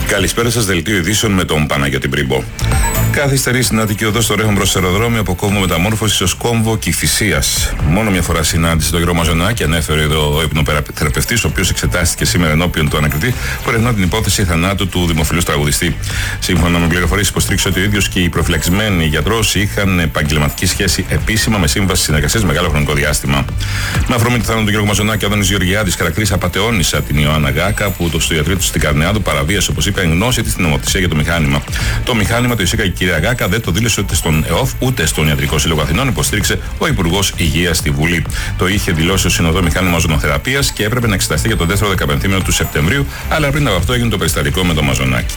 Καλησπέρα σας, δελτίο ειδήσεων με τον Παναγιώτη Μπρίμπο. Καθυστερεί στην Αττική Οδό στο ρέχον προς αεροδρόμιο από κόμβο μεταμόρφωσης ως κόμβο Κηφισίας. Μόνο μια φορά συνάντησε τον κ. Μαζονάκη, ανέφερε εδώ ο υπνοθεραπευτής, ο οποίος εξετάστηκε σήμερα ενώπιον του ανακριτή, που ερευνά την υπόθεση θανάτου του δημοφιλούς τραγουδιστή. Σύμφωνα με πληροφορίες, υποστήριξε ότι ο ίδιος και οι προφυλαξισμένοι γιατρός είχαν επαγγελματική σχέση επίσημα με σύμβαση συνεργασίας μεγάλο χρονικό διάστημα. Με αφορμή του θάνατου του κ. Μαζονάκη, ο Αδόνης Γεωργιάδης χαρακτήρισε απατεώνησα την Ιωάννα Γάκα, που το ιατρείο του στην Καρνεάδου παραβίασε, όπως είπε, εν γνώση της την νομοθεσία για το μηχάνημα. Το μηχάνημα το εισήγαγε η κυρία Γάκα, δεν το δήλωσε ούτε στον ΕΟΦ ούτε στον Ιατρικό Σύλλογο Αθηνών, υποστήριξε ο Υπουργός Υγείας στη Βουλή. Το είχε δηλώσει ο Συνοδό Μηχάνημα Ζωνοθεραπείας και έπρεπε να εξεταστεί για το δεύτερο 15 του Σεπτεμβρίου, αλλά πριν από αυτό έγινε το περιστατικό με το Μαζονάκη.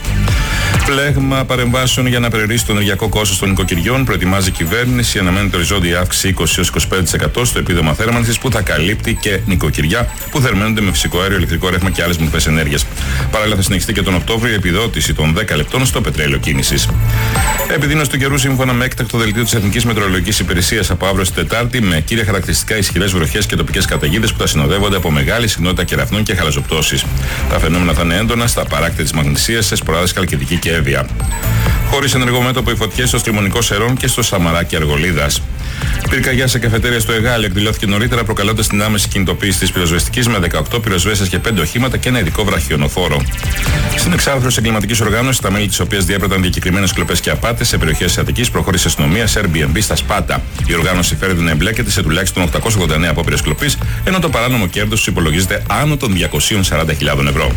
Πλέγμα παρεμβάσεων για να περιορίσει το ενεργειακό κόστος των νοικοκυριών προετοιμάζει η κυβέρνηση. Αναμένεται οριζόντια αύξηση 20-25% στο επίδομα θέρμανσης, που θα καλύπτει και νοικοκυριά που θερμαίνονται με φυσικό αέριο, ηλεκτρικό ρεύμα και άλλες μορφές ενέργειας. Παράλληλα, θα συνεχιστεί και τον Οκτώβριο η επιδότηση των 10 λεπτών στο πετρέλαιο κίνησης. Επιδείνωση του καιρού, σύμφωνα με έκτακτο δελτίο της Εθνικής Μετεωρολογικής Υπηρεσίας, από αύριο στη Τετάρτη, με κύρια χαρακτηριστικά ισχυρές βροχές και τοπικές καταιγίδες που θα συνοδεύονται από μεγάλη συχνότητα κεραυνών και χαλαζοπτώσεις. Τα φαινόμενα θα είναι έντονα στα παράκτια της Μαγνησίας, σε Σποράδες, Χαλκιδική και Εύβοια. Χωρίς ενεργό μέτωπο οι φωτιές στο Στριμονικό Σερών και στο Σαμαράκι Αργολίδας. Πυρκαγιά σε καφετέρια στο Εγάλη εκδηλώθηκε νωρίτερα, προκαλώντας την άμεση κινητοποίηση της πυροσβεστικής με 18 πυροσβέστες και 5 οχήματα και ένα ειδικό βραχιονοφόρο. Στην εξάρθρωση εγκληματικής οργάνωσης, τα μέλη της οποίας διέπραταν διακεκριμένες κλοπές και απάτες σε περιοχές της Αττικής, προχώρησε η αστυνομία σε Airbnb στα Σπάτα. Η οργάνωση φέρεται να εμπλέκεται σε τουλάχιστον 889 απόπειρες κλοπής, ενώ το παράνομο κέρδος τους υπολογίζεται άνω των 240.000 ευρώ.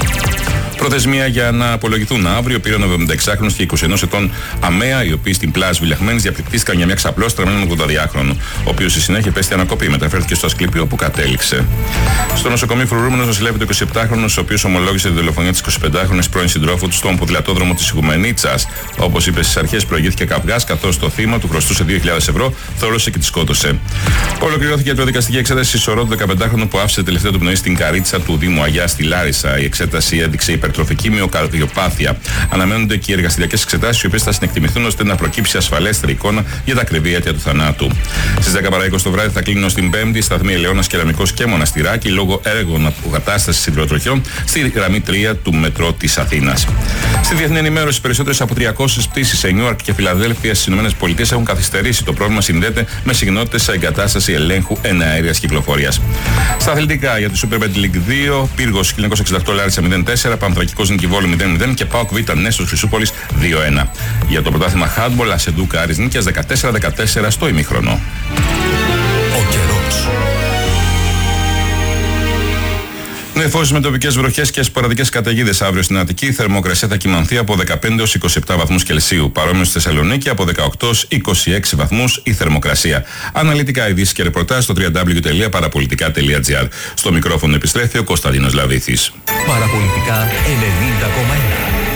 Προθεσμία για να απολογηθούν αύριο πήραν ο 76χρονος και 21 ετών αμαία, οι οποίοι στην πλάζ Βιλιαχμένης διαπληκτίστηκαν για μια ξαπλώστρα με έναν 82χρονο, ο οποίος στη συνέχεια πέστη ανακοπή. Μεταφέρθηκε στο Ασκλήπιο, όπου κατέληξε. Στο νοσοκομείο Φρουρούμενος νοσηλεύεται ο 27χρονος, ο οποίος ομολόγησε τη δολοφονία της 25χρονης πρώην συντρόφου του στον ποδηλατόδρομο της Ιγουμενίτσας. Όπως είπε στις αρχές, προηγήθηκε καυγάς, καθώς το θύμα του χρωστούσε 2.000 ευρώ, θόρωσε και τη σκότωσε. Ολοκληρώθηκε η προδικαστική εξέταση στη σωρό του 15χρονου που άφησε τελευταία του πνοή στην Καρίτσα του Δήμου Αγιά στη Λάρισα. Η εξέταση έδειξε υπερτροφική μυοκαρδιοπάθεια. Αναμένονται και οι εργαστηριακές εξετάσεις, οι οποίες θα συνεκτιμηθούν ώστε να προκύψει ασφαλέστερη εικόνα για τα ακριβή αίτια του θανάτου. Στις 10 παρά 20 το βράδυ θα κλείνουν στην Πέμπτη σταθμή Ελαιώνας, Κεραμικός και Μοναστηράκι λόγω έργων αποκατάστασης υδροτροχιών στη γραμμή 3 του μετρό της Αθήνας. Στη διεθνή ενημέρωση, περισσότερες από 300 πτήσεις σε Νιούαρκ και Φιλαδέλφια στις ΗΠΑ έχουν καθυστερήσει. Το πρόβλημα συνδέεται με συγνότητες σε εγκατάσταση ελέγχου εναέριας κυκλοφορίας. Στα αθλητικά, για τη Super Bet League 2, Πύργος 1968 Λάρισα 0-4, Πανθρακικός Νικηβόλου 0-0 και ΠΑΟΚ Β Νέστος Χρυσούπολης 2-1. Για το πρωτάθλημα Handball, Ασεντούκα Άρης νίκιας 14-14 στο ημίχρονο. Ο καιρός. Νεφώσεις με τοπικές βροχές και σποραδικές καταιγίδες αύριο στην Αττική. Η θερμοκρασία θα κυμανθεί από 15 έως 27 βαθμούς Κελσίου. Παρόμοιο στη Θεσσαλονίκη από 18 έως 26 βαθμούς η θερμοκρασία. Αναλυτικά ειδήσεις και ρεπορτάζ στο www.parapolitica.gr. Στο μικρόφωνο επιστρέφει ο Κωνσταντίνος Λαβήθης. Παραπολιτικά 90,1.